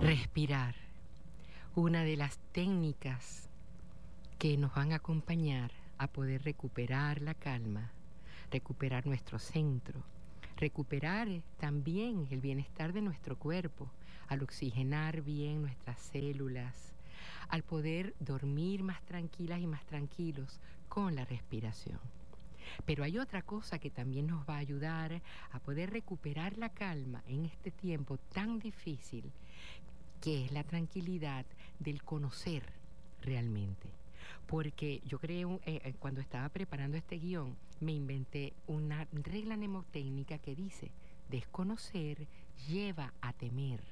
Respirar, una de las técnicas que nos van a acompañar a poder recuperar la calma, recuperar nuestro centro, recuperar también el bienestar de nuestro cuerpo, al oxigenar bien nuestras células, al poder dormir más tranquilas y más tranquilos con la respiración. Pero hay otra cosa que también nos va a ayudar a poder recuperar la calma en este tiempo tan difícil, que es la tranquilidad del conocer realmente. Porque yo creo, cuando estaba preparando este guión, me inventé una regla mnemotécnica que dice: desconocer lleva a temer,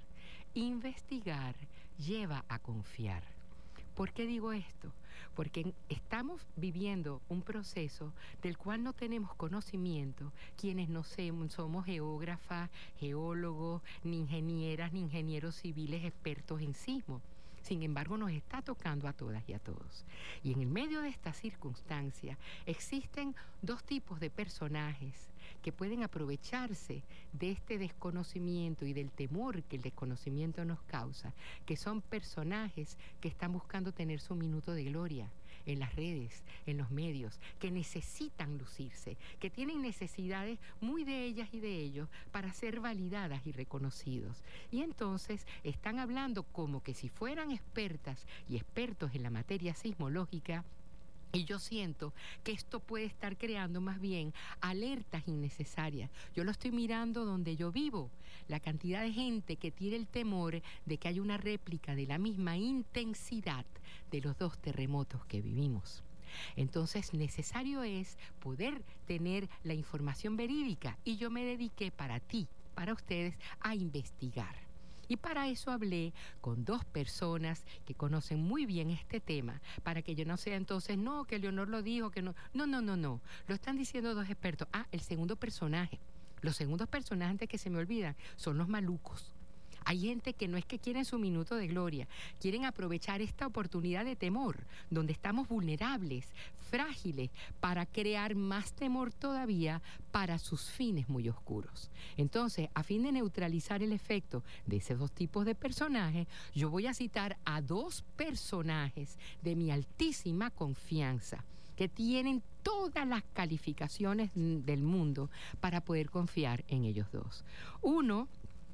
investigar lleva a confiar. ¿Por qué digo esto? Porque estamos viviendo un proceso del cual no tenemos conocimiento quienes no somos geógrafas, geólogos, ni ingenieras, ni ingenieros civiles expertos en sismo. Sin embargo, nos está tocando a todas y a todos. Y en el medio de esta circunstancia existen dos tipos de personajes que pueden aprovecharse de este desconocimiento y del temor que el desconocimiento nos causa, que son personajes que están buscando tener su minuto de gloria en las redes, en los medios, que necesitan lucirse, que tienen necesidades muy de ellas y de ellos para ser validadas y reconocidos. Y entonces están hablando como que si fueran expertas y expertos en la materia sismológica. Y yo siento que esto puede estar creando más bien alertas innecesarias. Yo lo estoy mirando donde yo vivo. La cantidad de gente que tiene el temor de que haya una réplica de la misma intensidad de los dos terremotos que vivimos. Entonces, necesario es poder tener la información verídica. Y yo me dediqué para ti, para ustedes, a investigar. Y para eso hablé con dos personas que conocen muy bien este tema, para que yo no sea entonces, no, que Leonor lo dijo, que no. No. Lo están diciendo dos expertos. El segundo personaje. Los segundos personajes, antes que se me olvidan, son los malucos. Hay gente que no es que quieren su minuto de gloria, quieren aprovechar esta oportunidad de temor, donde estamos vulnerables, frágiles, para crear más temor todavía para sus fines muy oscuros. Entonces, a fin de neutralizar el efecto de esos dos tipos de personajes, yo voy a citar a dos personajes de mi altísima confianza, que tienen todas las calificaciones del mundo para poder confiar en ellos dos. Uno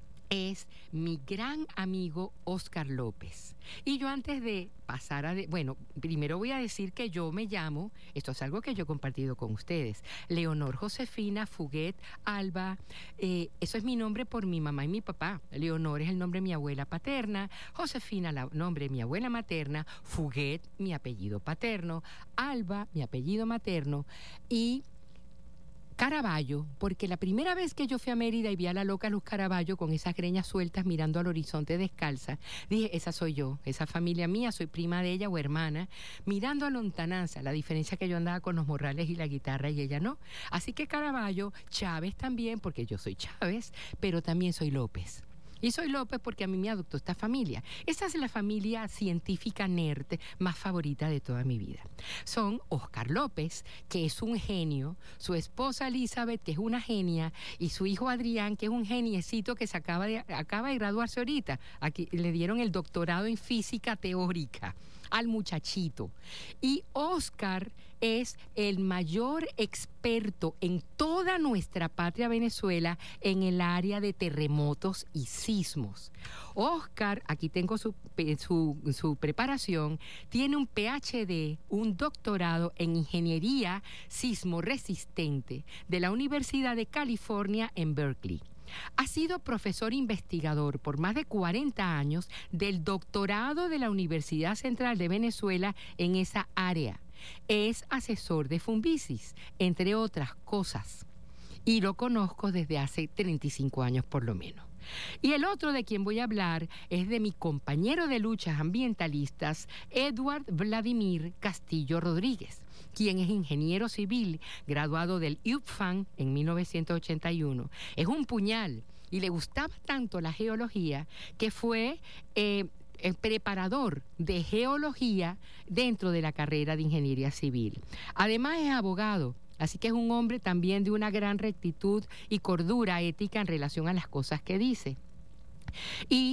es mi gran amigo Óscar López. Y yo, antes de pasar primero voy a decir que yo me llamo, esto es algo que yo he compartido con ustedes, Leonor Josefina Fuguet Alba. Eso es mi nombre por mi mamá y mi papá. Leonor es el nombre de mi abuela paterna, Josefina el nombre de mi abuela materna, Fuguet mi apellido paterno, Alba mi apellido materno, y Caraballo, porque la primera vez que yo fui a Mérida y vi a la loca Luz Caraballo con esas greñas sueltas mirando al horizonte descalza, dije, esa soy yo, esa familia mía, soy prima de ella o hermana, mirando a lontananza, la diferencia que yo andaba con los morrales y la guitarra y ella no. Así que Caraballo, Chávez también, porque yo soy Chávez, pero también soy López. Y soy López porque a mí me adoptó esta familia. Esa es la familia científica nerd más favorita de toda mi vida. Son Óscar López, que es un genio, su esposa Elizabeth, que es una genia, y su hijo Adrián, que es un geniecito que acaba de graduarse ahorita. Aquí le dieron el doctorado en física teórica al muchachito. Y Óscar es el mayor experto en toda nuestra patria Venezuela en el área de terremotos y sismos. Óscar, aquí tengo su preparación, tiene un PhD, un doctorado en ingeniería sismoresistente de la Universidad de California en Berkeley. Ha sido profesor investigador por más de 40 años del doctorado de la Universidad Central de Venezuela en esa área. Es asesor de Funvisis, entre otras cosas. Y lo conozco desde hace 35 años por lo menos. Y el otro de quien voy a hablar es de mi compañero de luchas ambientalistas, Edward Vladimir Castillo Rodríguez, quien es ingeniero civil, graduado del UPFAN en 1981. Es un puñal y le gustaba tanto la geología que fue el preparador de geología dentro de la carrera de ingeniería civil. Además es abogado. Así que es un hombre también de una gran rectitud y cordura ética en relación a las cosas que dice. Y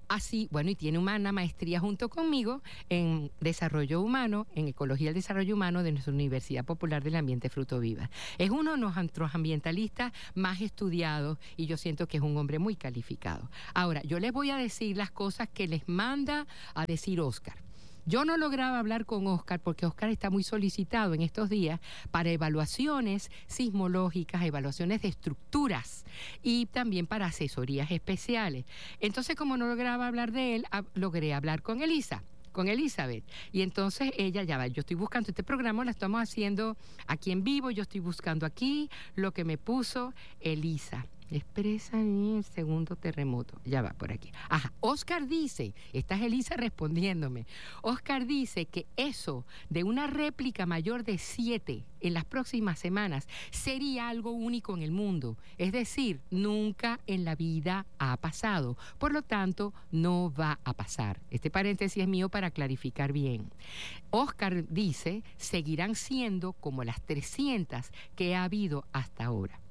Así, bueno, y tiene una maestría junto conmigo en desarrollo humano, en ecología del desarrollo humano de nuestra Universidad Popular del Ambiente Fruto Viva. Es uno de nuestros ambientalistas más estudiados y yo siento que es un hombre muy calificado. Ahora, yo les voy a decir las cosas que les manda a decir Oscar. Yo no lograba hablar con Oscar porque Oscar está muy solicitado en estos días para evaluaciones sismológicas, evaluaciones de estructuras y también para asesorías especiales. Entonces, como no lograba hablar de él, logré hablar con Elizabeth. Y entonces ella, ya va, yo estoy buscando este programa, lo estamos haciendo aquí en vivo, yo estoy buscando aquí lo que me puso Elisa. Expresa el segundo terremoto. Ya va por aquí. Ajá. Oscar dice, esta es Elisa respondiéndome. Oscar dice que eso de una réplica mayor de 7 en las próximas semanas sería algo único en el mundo. Es decir, nunca en la vida ha pasado. Por lo tanto, no va a pasar. Este paréntesis es mío para clarificar bien. Oscar dice, seguirán siendo como las 300 que ha habido hasta ahora.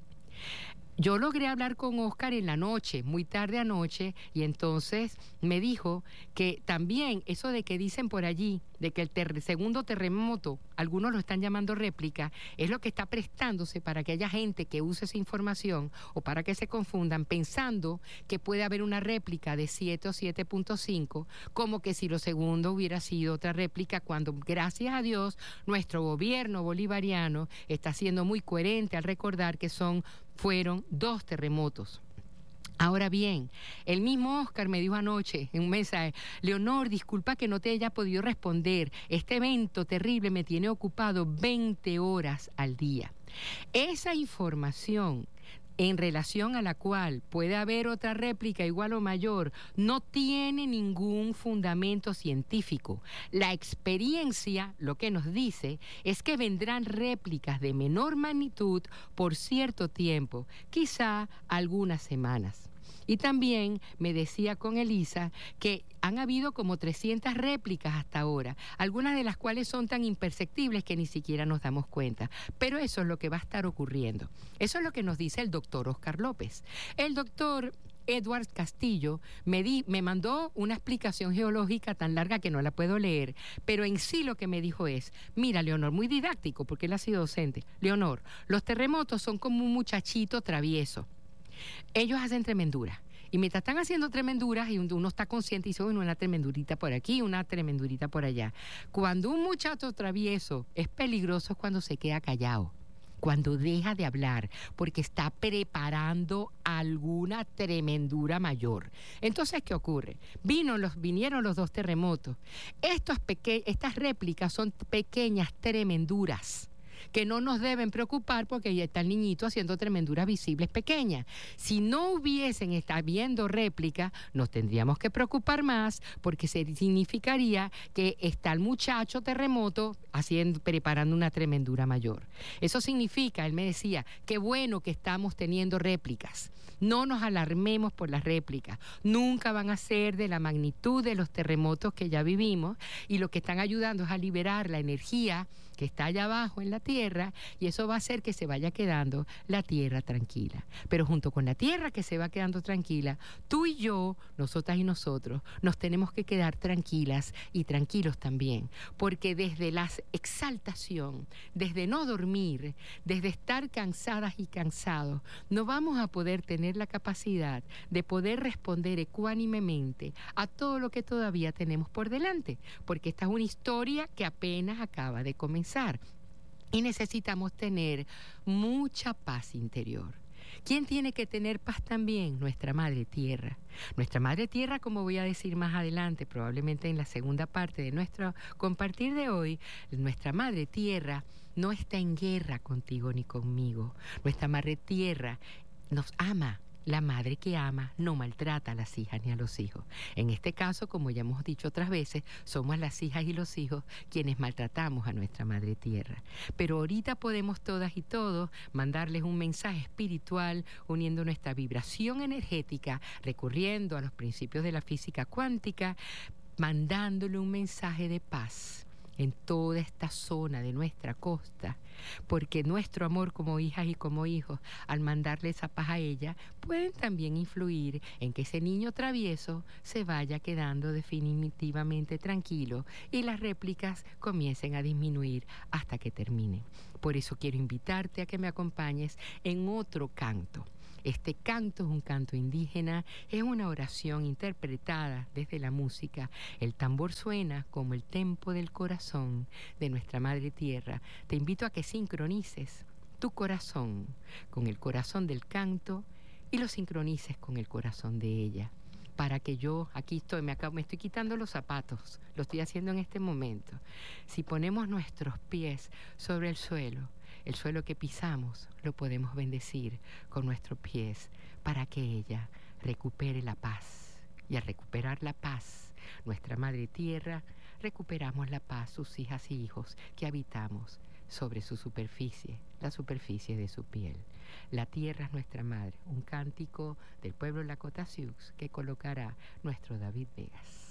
Yo logré hablar con Oscar en la noche, muy tarde anoche, y entonces me dijo que también eso de que dicen por allí, de que el segundo terremoto, algunos lo están llamando réplica, es lo que está prestándose para que haya gente que use esa información o para que se confundan pensando que puede haber una réplica de 7 o 7.5, como que si lo segundo hubiera sido otra réplica, cuando gracias a Dios nuestro gobierno bolivariano está siendo muy coherente al recordar que fueron 2 terremotos. Ahora bien, el mismo Oscar me dijo anoche en un mensaje, Leonor, disculpa que no te haya podido responder, este evento terrible me tiene ocupado 20 horas al día. Esa información en relación a la cual puede haber otra réplica igual o mayor, no tiene ningún fundamento científico. La experiencia lo que nos dice es que vendrán réplicas de menor magnitud por cierto tiempo, quizá algunas semanas. Y también me decía con Elisa que han habido como 300 réplicas hasta ahora, algunas de las cuales son tan imperceptibles que ni siquiera nos damos cuenta. Pero eso es lo que va a estar ocurriendo. Eso es lo que nos dice el doctor Oscar López. El doctor Edward Castillo me mandó una explicación geológica tan larga que no la puedo leer, pero en sí lo que me dijo es, mira, Leonor, muy didáctico porque él ha sido docente. Leonor, los terremotos son como un muchachito travieso. Ellos hacen tremendura. Y mientras están haciendo tremenduras, y uno está consciente y dice, bueno, una tremendurita por aquí, una tremendurita por allá. Cuando un muchacho travieso es peligroso es cuando se queda callado, cuando deja de hablar, porque está preparando alguna tremendura mayor. Entonces, ¿qué ocurre? Vinieron los 2 terremotos. Estas réplicas son pequeñas tremenduras que no nos deben preocupar porque ya está el niñito haciendo tremenduras visibles pequeñas. Si no hubiesen habiendo réplica, nos tendríamos que preocupar más porque significaría que está el muchacho terremoto preparando una tremendura mayor. Eso significa, él me decía, qué bueno que estamos teniendo réplicas. No nos alarmemos por las réplicas. Nunca van a ser de la magnitud de los terremotos que ya vivimos y lo que están ayudando es a liberar la energía que está allá abajo en la tierra y eso va a hacer que se vaya quedando la tierra tranquila. Pero junto con la tierra que se va quedando tranquila, tú y yo, nosotras y nosotros, nos tenemos que quedar tranquilas y tranquilos también, porque desde la exaltación, desde no dormir, desde estar cansadas y cansados, no vamos a poder tener la capacidad de poder responder ecuánimemente a todo lo que todavía tenemos por delante, porque esta es una historia que apenas acaba de comenzar. Y necesitamos tener mucha paz interior. ¿Quién tiene que tener paz también? Nuestra Madre Tierra. Nuestra Madre Tierra, como voy a decir más adelante, probablemente en la segunda parte de nuestro compartir de hoy, nuestra Madre Tierra no está en guerra contigo ni conmigo. Nuestra Madre Tierra nos ama. La madre que ama no maltrata a las hijas ni a los hijos. En este caso, como ya hemos dicho otras veces, somos las hijas y los hijos quienes maltratamos a nuestra Madre Tierra. Pero ahorita podemos todas y todos mandarles un mensaje espiritual uniendo nuestra vibración energética, recurriendo a los principios de la física cuántica, mandándole un mensaje de paz en toda esta zona de nuestra costa, porque nuestro amor como hijas y como hijos, al mandarle esa paz a ella, pueden también influir en que ese niño travieso se vaya quedando definitivamente tranquilo y las réplicas comiencen a disminuir hasta que terminen. Por eso quiero invitarte a que me acompañes en otro canto. Este canto es un canto indígena, es una oración interpretada desde la música. El tambor suena como el tempo del corazón de nuestra Madre Tierra. Te invito a que sincronices tu corazón con el corazón del canto y lo sincronices con el corazón de ella. Para que yo, aquí estoy, me estoy quitando los zapatos, lo estoy haciendo en este momento. Si ponemos nuestros pies sobre el suelo que pisamos, lo podemos bendecir con nuestros pies para que ella recupere la paz. Y al recuperar la paz, nuestra Madre Tierra, recuperamos la paz, sus hijas y hijos que habitamos sobre su superficie, la superficie de su piel. La tierra es nuestra madre, un cántico del pueblo Lakota Sioux que colocará nuestro David Vegas.